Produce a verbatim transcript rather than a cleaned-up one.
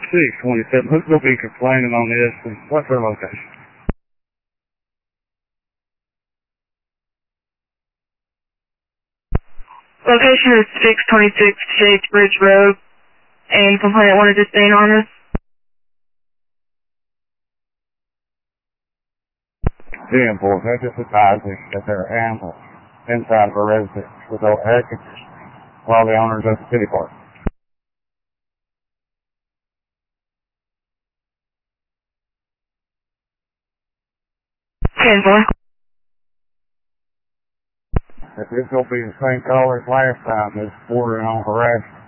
six twenty-seven. Who's going to be complaining on this, and what's their location? Location is six twenty-six Chase Bridge Road, and complainant wanted to stay anonymous. ten four, they're just advising that there are animals inside of a residence with no air conditioning while the owner's at the city park. ten four. If this will be the same call as last time, it's bordering on harassment.